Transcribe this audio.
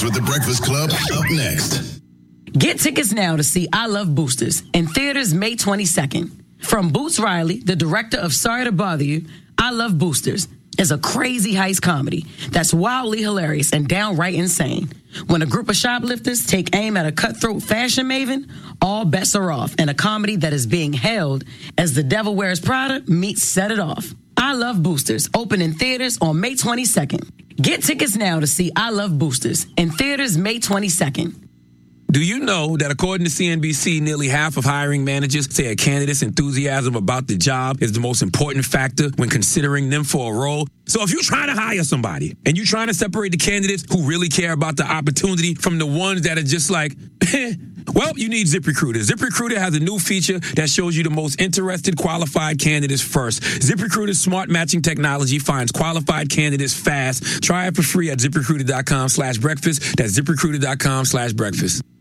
with the Breakfast Club up next. Get tickets now to see I Love Boosters in theaters May 22nd. From Boots Riley, the director of Sorry to Bother You, I Love Boosters is a crazy heist comedy that's wildly hilarious and downright insane. When a group of shoplifters take aim at a cutthroat fashion maven, all bets are off in a comedy that is being hailed as The Devil Wears Prada meets Set It Off. I Love Boosters, open in theaters on May 22nd. Get tickets now to see I Love Boosters in theaters May 22nd. Do you know that according to CNBC, nearly half of hiring managers say a candidate's enthusiasm about the job is the most important factor when considering them for a role? So if you're trying to hire somebody and you're trying to separate the candidates who really care about the opportunity from the ones that are just like, well, you need ZipRecruiter. ZipRecruiter has a new feature that shows you the most interested qualified candidates first. ZipRecruiter's smart matching technology finds qualified candidates fast. Try it for free at ZipRecruiter.com/breakfast. That's ZipRecruiter.com/breakfast.